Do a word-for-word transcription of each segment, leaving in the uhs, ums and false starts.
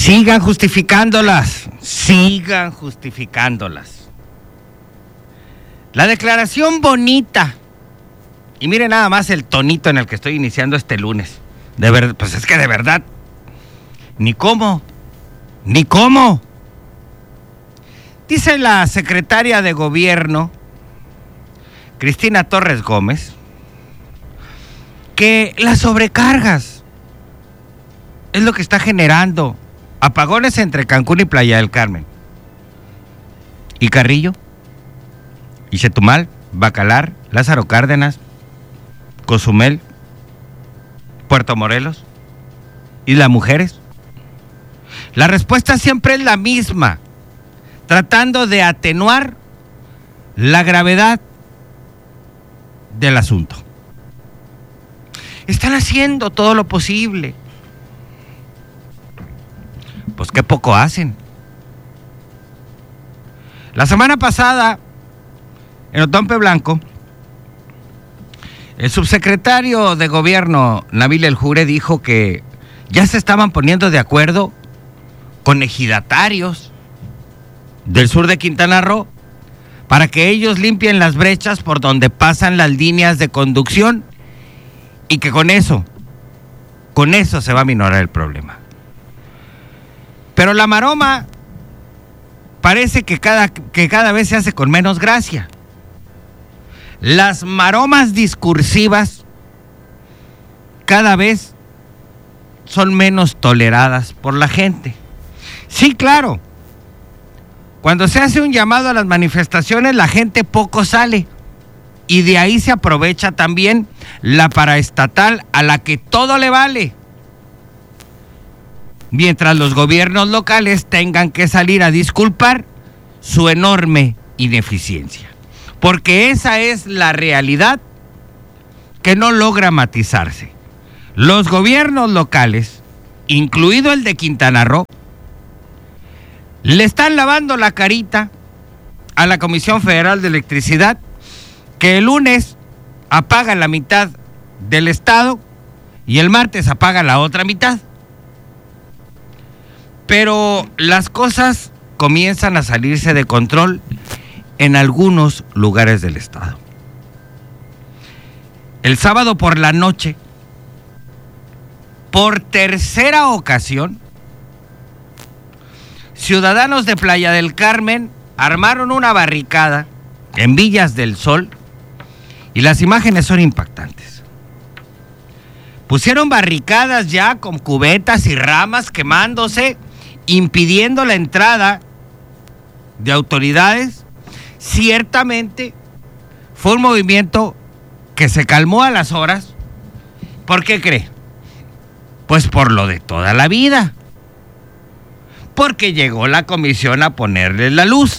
Sigan justificándolas, sigan justificándolas. La declaración bonita, y miren nada más el tonito en el que estoy iniciando este lunes. De verdad, pues es que de verdad, ni cómo, ni cómo. Dice la secretaria de Gobierno, Cristina Torres Gómez, que las sobrecargas es lo que está generando apagones entre Cancún y Playa del Carmen. ¿Y Carrillo? ¿Y Chetumal? ¿Bacalar? ¿Lázaro Cárdenas? ¿Cozumel? ¿Puerto Morelos? ¿Y las mujeres? La respuesta siempre es la misma, tratando de atenuar la gravedad del asunto. Están haciendo todo lo posible. Pues qué poco hacen. La semana pasada, en Otompe Blanco, el subsecretario de Gobierno, Nabil El Jure, dijo que ya se estaban poniendo de acuerdo con ejidatarios del sur de Quintana Roo para que ellos limpien las brechas por donde pasan las líneas de conducción y que con eso, con eso se va a minorar el problema. Pero la maroma parece que cada, que cada vez se hace con menos gracia. Las maromas discursivas cada vez son menos toleradas por la gente. Sí, claro. Cuando se hace un llamado a las manifestaciones, la gente poco sale. Y de ahí se aprovecha también la paraestatal a la que todo le vale. Mientras los gobiernos locales tengan que salir a disculpar su enorme ineficiencia. Porque esa es la realidad que no logra matizarse. Los gobiernos locales, incluido el de Quintana Roo, le están lavando la carita a la Comisión Federal de Electricidad, que el lunes apaga la mitad del estado y el martes apaga la otra mitad. Pero las cosas comienzan a salirse de control en algunos lugares del estado. El sábado por la noche, por tercera ocasión, ciudadanos de Playa del Carmen armaron una barricada en Villas del Sol y las imágenes son impactantes. Pusieron barricadas ya con cubetas y ramas quemándose, impidiendo la entrada de autoridades. Ciertamente fue un movimiento que se calmó a las horas. ¿Por qué cree? Pues por lo de toda la vida. Porque llegó la comisión a ponerles la luz.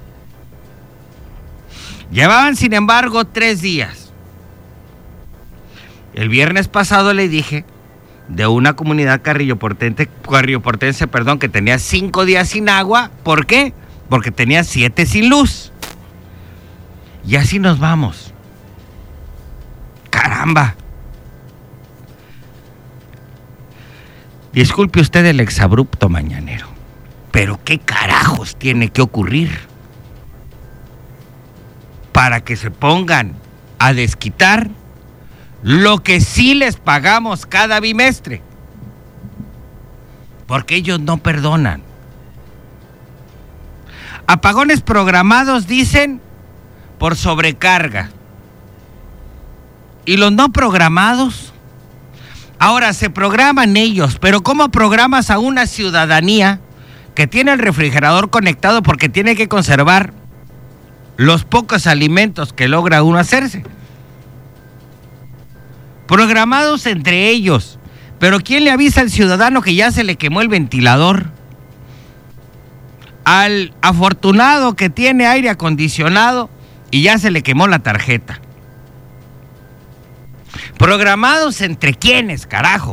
Llevaban, sin embargo, tres días. El viernes pasado le dije de una comunidad carrilloportense, carrilloportense, perdón, que tenía cinco días sin agua. ¿Por qué? Porque tenía siete sin luz. Y así nos vamos. ¡Caramba! Disculpe usted el exabrupto mañanero, pero ¿qué carajos tiene que ocurrir para que se pongan a desquitar lo que sí les pagamos cada bimestre? Porque ellos no perdonan. Apagones programados, dicen, por sobrecarga. ¿Y los no programados? Ahora se programan ellos, pero ¿cómo programas a una ciudadanía que tiene el refrigerador conectado porque tiene que conservar los pocos alimentos que logra uno hacerse? Programados entre ellos, pero ¿quién le avisa al ciudadano que ya se le quemó el ventilador? Al afortunado que tiene aire acondicionado y ya se le quemó la tarjeta. ¿Programados entre quiénes, carajo?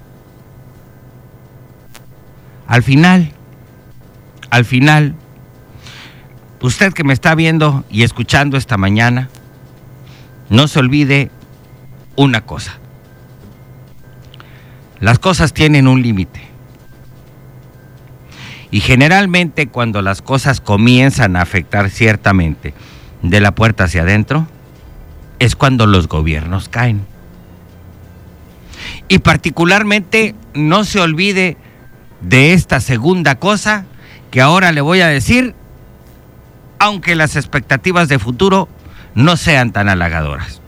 Al final, al final, usted que me está viendo y escuchando esta mañana, no se olvide una cosa. Las cosas tienen un límite. Y generalmente cuando las cosas comienzan a afectar ciertamente de la puerta hacia adentro, es cuando los gobiernos caen. Y particularmente no se olvide de esta segunda cosa que ahora le voy a decir, aunque las expectativas de futuro no sean tan halagadoras.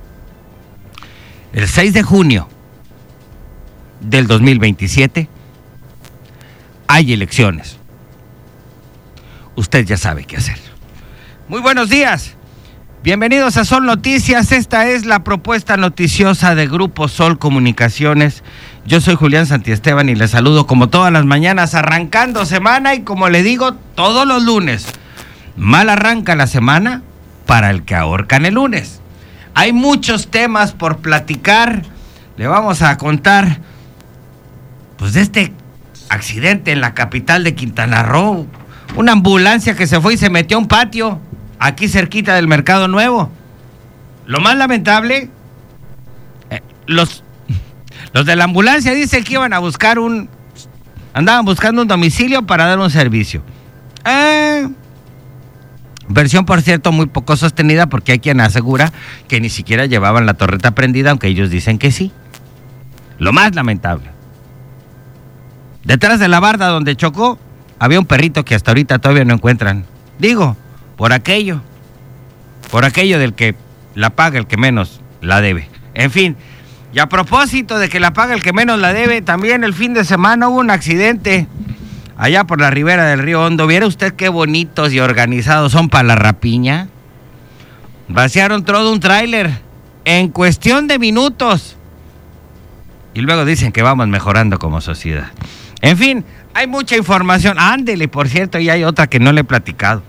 El seis de junio del dos mil veintisiete hay elecciones. Usted ya sabe qué hacer. Muy buenos días. Bienvenidos a Sol Noticias. Esta es la propuesta noticiosa de Grupo Sol Comunicaciones. Yo soy Julián Santiesteban y les saludo como todas las mañanas, arrancando semana y como le digo todos los lunes. Mal arranca la semana para el que ahorcan el lunes. Hay muchos temas por platicar. Le vamos a contar pues de este accidente en la capital de Quintana Roo. Una ambulancia que se fue y se metió a un patio aquí cerquita del Mercado Nuevo. Lo más lamentable, eh, los, los de la ambulancia dicen que iban a buscar un... Andaban buscando un domicilio para dar un servicio. Eh, versión, por cierto, muy poco sostenida porque hay quien asegura que ni siquiera llevaban la torreta prendida, aunque ellos dicen que sí. Lo más lamentable. Detrás de la barda donde chocó, había un perrito que hasta ahorita todavía no encuentran. Digo, por aquello, por aquello del que la paga el que menos la debe. En fin, y a propósito de que la paga el que menos la debe, también el fin de semana hubo un accidente allá por la ribera del río Hondo. ¿Viera usted qué bonitos y organizados son para la rapiña? Vaciaron todo un tráiler en cuestión de minutos. Y luego dicen que vamos mejorando como sociedad. En fin, hay mucha información. Ándele, por cierto, y hay otra que no le he platicado.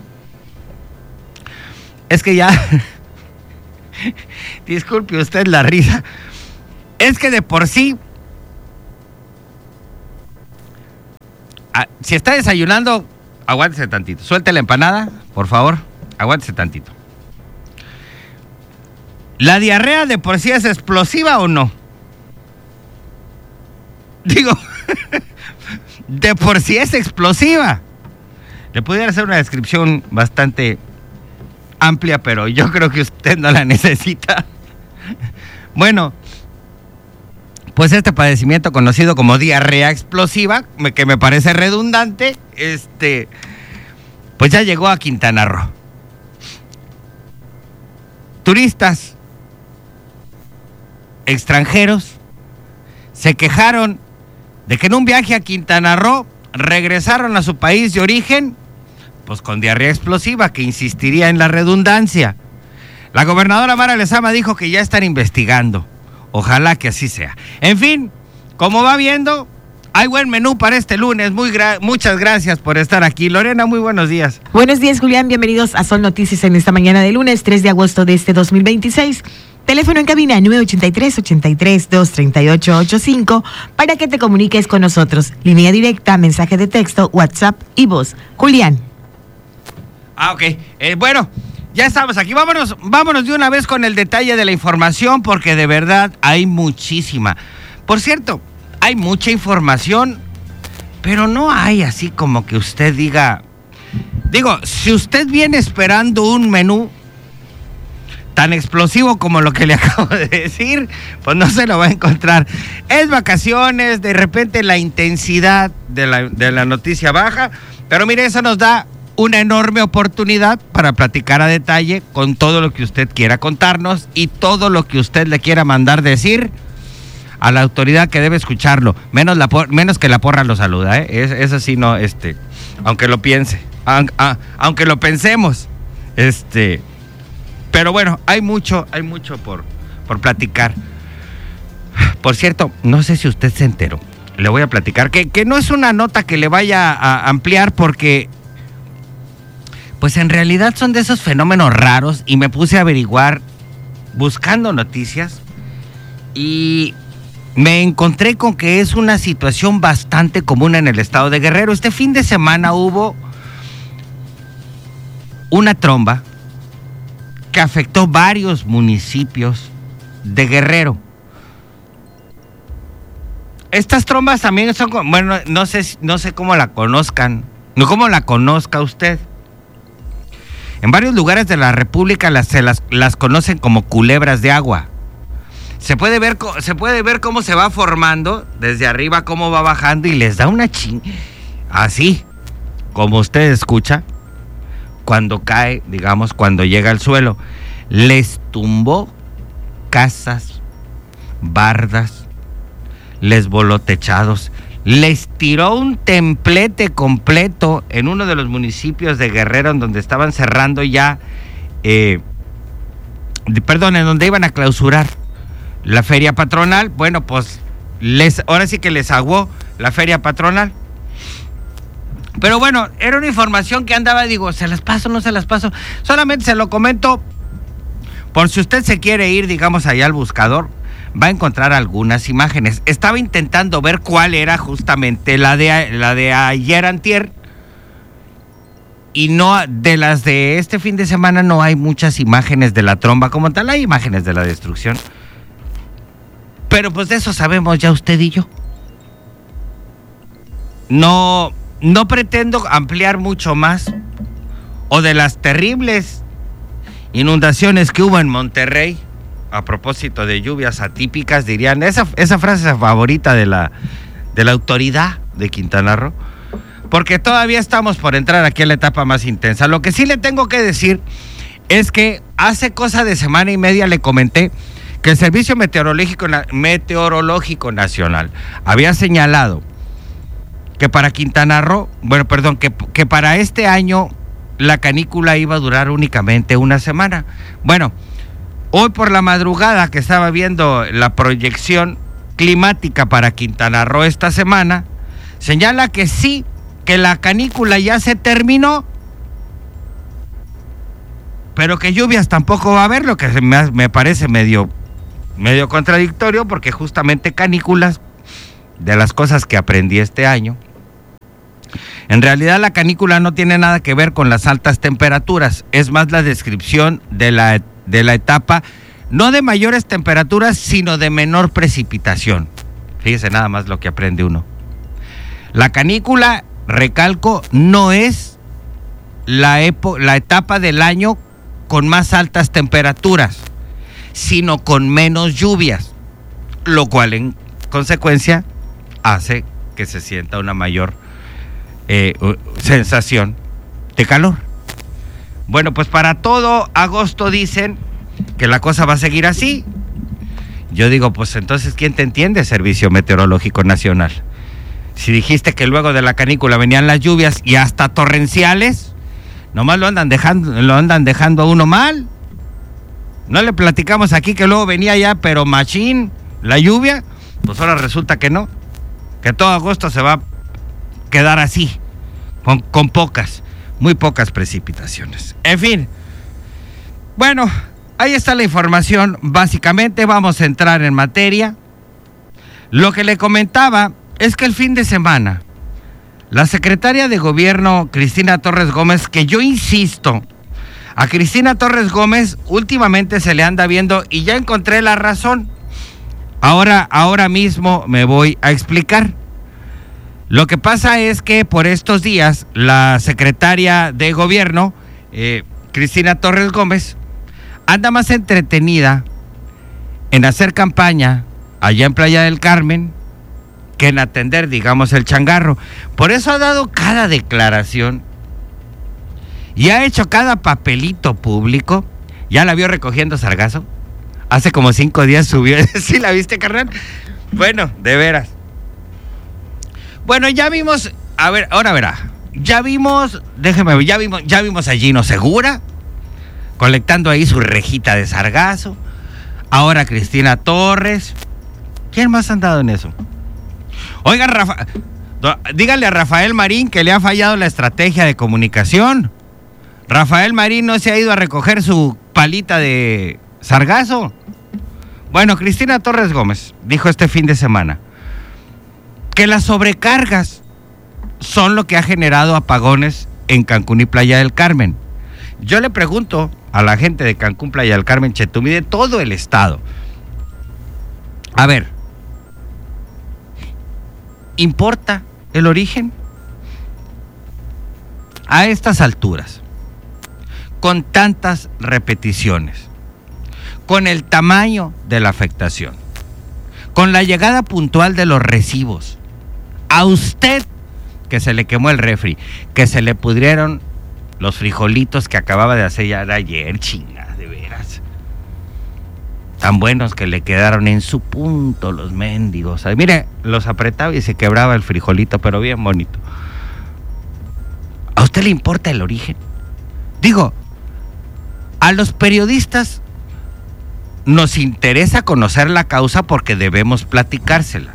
Es que ya... Disculpe usted la risa. Es que de por sí... Ah, si está desayunando, aguántese tantito. Suelte la empanada, por favor. Aguántese tantito. ¿La diarrea de por sí es explosiva o no? Digo... de por sí es explosiva. Le pudiera hacer una descripción bastante amplia, pero yo creo que usted no la necesita. Bueno, pues este padecimiento conocido como diarrea explosiva, que me parece redundante, este, pues ya llegó a Quintana Roo. Turistas extranjeros se quejaron de que en un viaje a Quintana Roo regresaron a su país de origen, pues con diarrea explosiva, que insistiría en la redundancia. La gobernadora Mara Lezama dijo que ya están investigando. Ojalá que así sea. En fin, como va viendo, hay buen menú para este lunes. Muy gra- muchas gracias por estar aquí. Lorena, muy buenos días. Buenos días, Julián. Bienvenidos a Sol Noticias en esta mañana de lunes, tres de agosto de este dos mil veintiséis. Teléfono en cabina nueve ocho tres, ocho tres, dos tres ocho ocho cinco para que te comuniques con nosotros. Línea directa, mensaje de texto, WhatsApp y voz. Julián. Ah, ok. Eh, bueno, ya estamos aquí. Vámonos, vámonos de una vez con el detalle de la información, porque de verdad hay muchísima. Por cierto, hay mucha información, pero no hay así como que usted diga... Digo, si usted viene esperando un menú tan explosivo como lo que le acabo de decir, pues no se lo va a encontrar. Es vacaciones, de repente la intensidad de la, de la noticia baja, pero mire, eso nos da una enorme oportunidad para platicar a detalle con todo lo que usted quiera contarnos y todo lo que usted le quiera mandar decir a la autoridad que debe escucharlo, menos, la por, menos que la porra lo saluda, ¿eh? Es, eso sí, no, este, aunque lo piense, aunque, aunque lo pensemos, este... Pero bueno, hay mucho, hay mucho por, por platicar. Por cierto, no sé si usted se enteró, le voy a platicar, que, que no es una nota que le vaya a ampliar porque, pues en realidad son de esos fenómenos raros y me puse a averiguar buscando noticias y me encontré con que es una situación bastante común en el estado de Guerrero. Este fin de semana hubo una tromba que afectó varios municipios de Guerrero. estas trombas también son, bueno, no sé, no sé cómo la conozcan, no cómo la conozca usted. En varios lugares de la República las, se las, las conocen como culebras de agua. Se puede ver, se puede ver cómo se va formando desde arriba, cómo va bajando y les da una ching... Así, como usted escucha, cuando cae, digamos, cuando llega al suelo. Les tumbó casas, bardas, les voló techados, les tiró un templete completo en uno de los municipios de Guerrero, en donde estaban cerrando ya, eh, perdón, en donde iban a clausurar la feria patronal. Bueno, pues les, ahora sí que les aguó la feria patronal. Pero bueno, era una información que andaba, digo, ¿se las paso o no se las paso? Solamente se lo comento por si usted se quiere ir, digamos, allá al buscador, va a encontrar algunas imágenes. Estaba intentando ver cuál era justamente la de, la de ayer antier, y no, de las de este fin de semana no hay muchas imágenes de la tromba como tal, hay imágenes de la destrucción. Pero pues de eso sabemos ya usted y yo. No, no pretendo ampliar mucho más, o de las terribles inundaciones que hubo en Monterrey, a propósito de lluvias atípicas, dirían, esa, esa frase favorita de la, de la autoridad de Quintana Roo, porque todavía estamos por entrar aquí a la etapa más intensa. Lo que sí le tengo que decir es que hace cosa de semana y media le comenté que el Servicio Meteorológico, Meteorológico Nacional había señalado que para Quintana Roo, bueno, perdón, que, que para este año la canícula iba a durar únicamente una semana. Bueno, hoy por la madrugada que estaba viendo la proyección climática para Quintana Roo esta semana, señala que sí, que la canícula ya se terminó, pero que lluvias tampoco va a haber, lo que me, me parece medio, medio contradictorio, porque justamente canículas, de las cosas que aprendí este año, en realidad la canícula no tiene nada que ver con las altas temperaturas, es más la descripción de la, de la etapa, no de mayores temperaturas, sino de menor precipitación. Fíjese nada más lo que aprende uno. La canícula, recalco, no es la, epo, la etapa del año con más altas temperaturas, sino con menos lluvias, lo cual en consecuencia hace que se sienta una mayor Eh, sensación de calor. Bueno, pues para todo agosto dicen que la cosa va a seguir así. Yo digo, pues entonces, ¿quién te entiende, Servicio Meteorológico Nacional? Si dijiste que luego de la canícula venían las lluvias y hasta torrenciales, nomás lo andan dejando, lo andan dejando a uno mal. No le platicamos aquí que luego venía ya, pero machín, la lluvia, pues ahora resulta que no, que todo agosto se va a quedar así, con, con pocas, muy pocas precipitaciones. En fin, bueno, ahí está la información. Básicamente vamos a entrar en materia. Lo que le comentaba es que el fin de semana, la secretaria de Gobierno, Cristina Torres Gómez, que yo insisto, a Cristina Torres Gómez últimamente se le anda viendo, y ya encontré la razón. Ahora, ahora mismo me voy a explicar. Lo que pasa es que por estos días la secretaria de Gobierno, eh, Cristina Torres Gómez, anda más entretenida en hacer campaña allá en Playa del Carmen que en atender, digamos, el changarro. Por eso ha dado cada declaración y ha hecho cada papelito público. ¿Ya la vio recogiendo sargazo? Hace como cinco días subió. ¿Sí la viste, carnal? Bueno, de veras. Bueno, ya vimos, a ver, ahora verá, ya vimos, déjeme ver, ya vimos, ya vimos a Gino Segura colectando ahí su rejita de sargazo. Ahora Cristina Torres. ¿Quién más ha andado en eso? Oiga, Rafa, dígale a Rafael Marín que le ha fallado la estrategia de comunicación. Rafael Marín no se ha ido a recoger su palita de sargazo. Bueno, Cristina Torres Gómez dijo este fin de semana que las sobrecargas son lo que ha generado apagones en Cancún y Playa del Carmen. Yo le pregunto a la gente de Cancún, Playa del Carmen, Chetumal, de todo el estado, a ver, ¿Importa el origen? A estas alturas, con tantas repeticiones, con el tamaño de la afectación, con la llegada puntual de los recibos, a usted que se le quemó el refri, que se le pudrieron los frijolitos que acababa de hacer ya de ayer, chinga, de veras. Tan buenos que le quedaron en su punto los mendigos. Ay, mire, los apretaba y se quebraba el frijolito, pero bien bonito. ¿A usted le importa el origen? Digo, a los periodistas nos interesa conocer la causa porque debemos platicársela.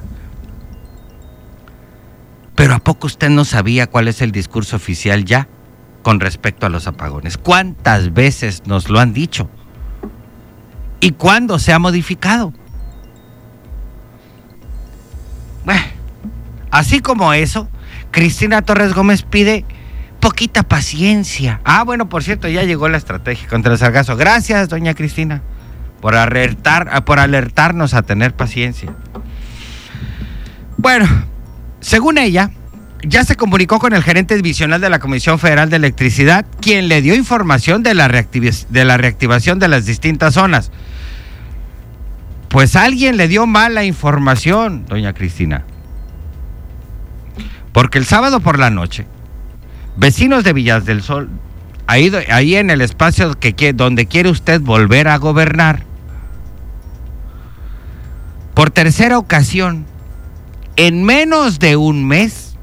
Pero ¿a poco usted no sabía cuál es el discurso oficial ya con respecto a los apagones? ¿Cuántas veces nos lo han dicho? ¿Y cuándo se ha modificado? Bueno, así como eso, Cristina Torres Gómez pide poquita paciencia. Ah, bueno, por cierto, ya llegó la estrategia contra el sargazo. Gracias, doña Cristina, por alertar, por alertarnos a tener paciencia. Bueno, según ella, ya se comunicó con el gerente divisional de la Comisión Federal de Electricidad, quien le dio información de la, reactiv- de la reactivación de las distintas zonas. Pues alguien le dio mala información, doña Cristina. Porque el sábado por la noche, vecinos de Villas del Sol, ahí, ahí en el espacio que, donde quiere usted volver a gobernar, por tercera ocasión, en menos de un mes,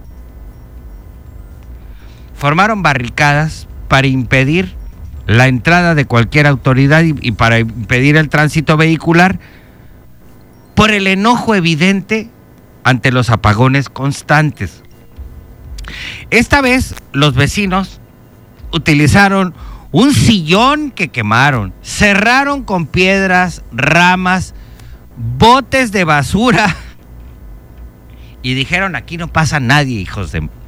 formaron barricadas para impedir la entrada de cualquier autoridad y, y para impedir el tránsito vehicular por el enojo evidente ante los apagones constantes. Esta vez los vecinos utilizaron un sillón que quemaron, cerraron con piedras, ramas, botes de basura y dijeron: aquí no pasa nadie, hijos de